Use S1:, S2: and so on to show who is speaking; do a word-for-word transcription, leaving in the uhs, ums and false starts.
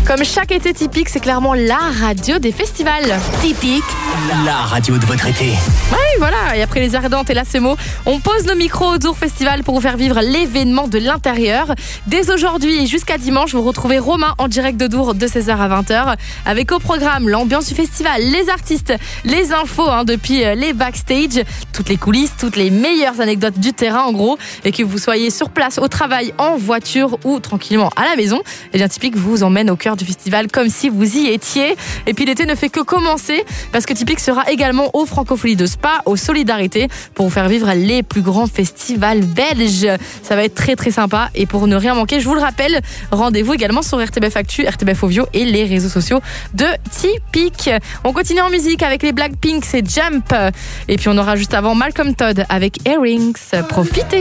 S1: Comme chaque été typique, c'est clairement la radio des festivals.
S2: Typique, la radio de votre été.
S1: Oui, voilà. Et après les ardentes et la Semo, on pose nos micros au Dour Festival pour vous faire vivre l'événement de l'intérieur. Dès aujourd'hui et jusqu'à dimanche, vous retrouvez Romain en direct de Dour de seize heures à vingt heures avec au programme l'ambiance du festival, les artistes, les infos hein, depuis les backstage, toutes les coulisses, toutes les meilleures anecdotes du terrain en gros, et que vous soyez sur place, au travail, en voiture ou tranquillement à la maison. Et bien Typique vous emmène au cœur du festival comme si vous y étiez. Et puis l'été ne fait que commencer parce que Typique sera également au Francophonie de Spa, au Solidarité, pour vous faire vivre les plus grands festivals belges. Ça va être très très sympa et pour ne rien manquer, je vous le rappelle, rendez-vous également sur R T B F Actu, R T B F Ovio et les réseaux sociaux de Typique. On continue en musique avec les Blackpink, c'est Jump. Et puis on aura juste avant Malcolm Todd avec Earrings. Profitez.